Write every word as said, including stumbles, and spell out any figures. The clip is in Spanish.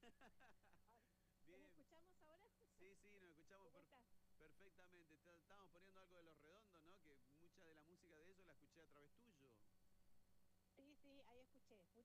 Bien. ¿Nos escuchamos ahora? Sí, sí, nos escuchamos per perfectamente. Estábamos poniendo algo de Los Redondos, ¿no? Que mucha de la música de ellos la escuché a través tuyo. Sí, sí, ahí escuché.